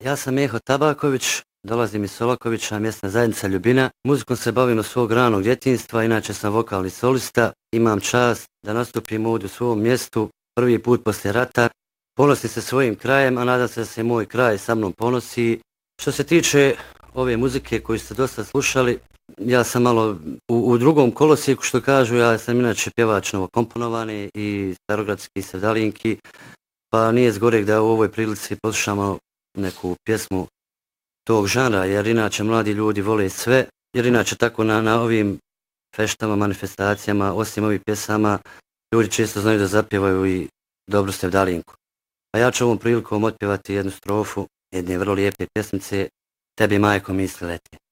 Ja sam Meho Tabaković, dolazim iz Solakovića, mjesna zajednica Ljubina. Muzikom se bavim od svog ranog djetinjstva, inače sam vokalni solista. Imam čast da nastupim ovdje u svom mjestu, prvi put poslije rata. Ponosim se svojim krajem, a nadam se da se moj kraj sa mnom ponosi. Što se tiče ove muzike koju ste dosta slušali, ja sam malo u drugom kolosijeku, što kažu, ja sam inače pjevač novokomponovani i starogradski sevdalinki, pa nije zgorek da u ovoj prilici poslušamo neku pjesmu tog žanra, jer inače mladi ljudi vole sve, jer inače tako na ovim feštama, manifestacijama, osim ovih pjesama, ljudi često znaju da zapjevaju i dobru sevdalinku. A ja ću ovom prilikom otpjevati jednu strofu jedne vrlo lijepe pjesmice, Tebi majko misli leti.